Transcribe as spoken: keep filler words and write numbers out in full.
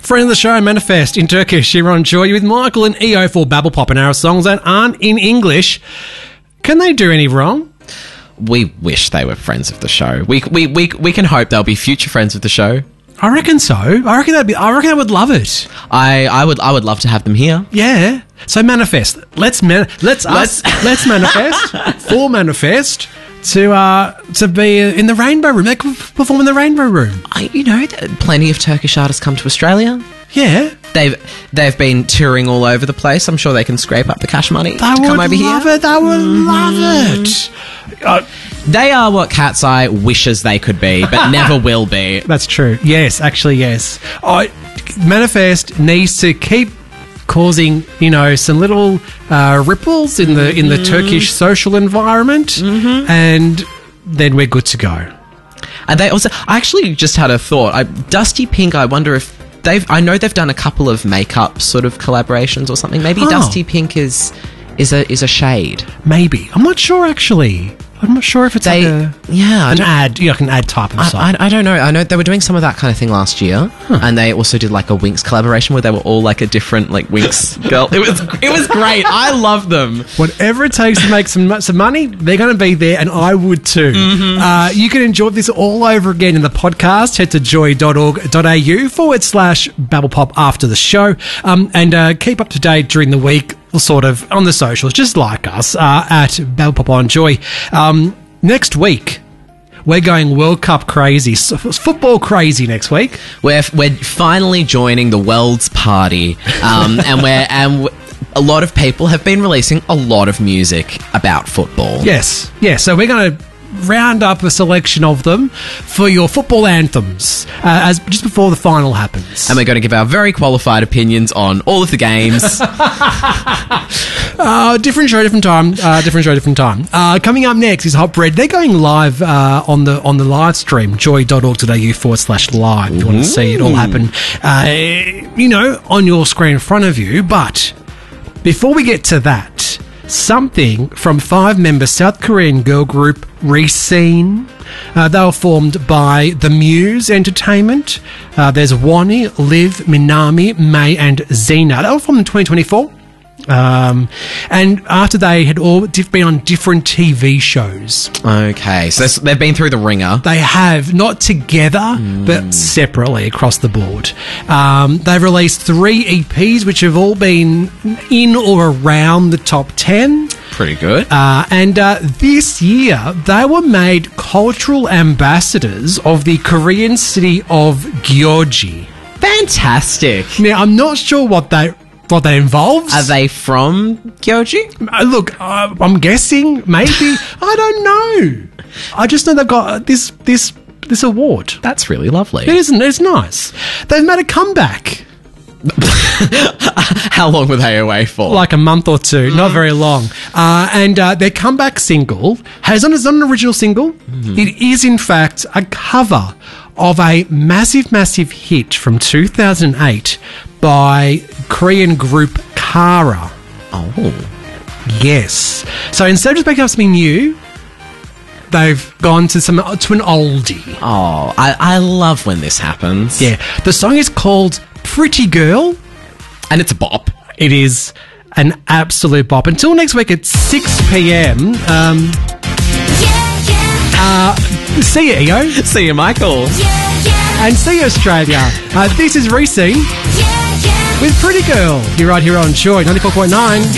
Friend of the show, Manifest in Turkish. Here on Joy with Michael and E O for Babble Pop, and our songs that aren't in English. Can they do any wrong? We wish they were friends of the show. We we we we can hope they'll be future friends of the show. I reckon so. I reckon that'd be. I reckon I would love it. I, I would I would love to have them here. Yeah. So Manifest. Let's man. Let's us. Let's, let's manifest. Full manifest to uh to be in the Rainbow Room. They could perform in the Rainbow Room. I, you know, plenty of Turkish artists come to Australia. Yeah. They've they've been touring all over the place. I'm sure they can scrape up the cash money They to come would over love here. it. They would Mm-hmm. love it. Uh, They are what Cat's Eye wishes they could be, but never will be. That's true. Yes, actually, yes. I, Manifest needs to keep causing, you know, some little uh, ripples in the in the Turkish social environment, mm-hmm. and then we're good to go. And they also, I actually just had a thought. I, Dusty Pink, I wonder if they've, I know they've done a couple of makeup sort of collaborations or something. Maybe Oh. Dusty Pink is is a is a shade. Maybe. I'm not sure, actually. I'm not sure if it's They, like a, yeah, I an don't- ad, yeah, like an ad type of site. I, I, I don't know. I know they were doing some of that kind of thing last year, and they also did like a Winx collaboration where they were all like a different like Winx girl. It was it was great. I loved them. Whatever it takes to make some mo- some money, they're going to be there, and I would too. Mm-hmm. Uh, you can enjoy this all over again in the podcast. Head to joy.org.au forward slash babblepop after the show, um, and uh, keep up to date during the week, sort of on the socials, just like us uh, at Babblepop on Joy. Um, next week, we're going World Cup crazy, so, football crazy next week. We're we're finally joining the world's party, um, and we're and. w- a lot of people have been releasing a lot of music about football. Yes, yes. So we're going to round up a selection of them for your football anthems uh, as just before the final happens. And we're going to give our very qualified opinions on all of the games. Uh, different show, different time. Uh, different show, different time. Uh, coming up next is Hot Bread. They're going live uh, on the on the live stream, joy.org.au forward slash live. If you want to see it all happen, uh, you know, on your screen in front of you. But before we get to that, something from five-member South Korean girl group Reseen. Uh, they were formed by The Muse Entertainment. Uh, there's Wani, Liv, Minami, May, and Zena. They were formed in twenty twenty-four. Um, and after they had all diff- been on different T V shows, Okay, so this- they've been through the ringer. they have, not together, but separately across the board. Um, they've released three E Ps, which have all been in or around the top ten. Pretty good. Uh, and uh, this year, they were made cultural ambassadors of the Korean city of Gyeonggi. Fantastic. Now, I'm not sure what that what that involves. Are they from Gyeonggi? Uh, look, uh, I'm guessing, maybe. I don't know. I just know they've got uh, this this this award. That's really lovely. It isn't. It's nice. They've made a comeback. How long were they away for? Like a month or two, not very long. Uh, and uh, their comeback single has on, it's not an original single. It is, in fact, a cover of a massive, massive hit from two thousand eight by Korean group Kara. oh. Yes. So instead of just making up something new, they've gone to some to an oldie. Oh, I, I love when this happens. Yeah. The song is called Pretty Girl. And it's a bop. It is an absolute bop. Until next week at six p.m. Um, uh, see you, E O. See you, Michael. And see you, Australia. Uh, this is Reseen with Pretty Girl. You're right here on Joy ninety-four point nine.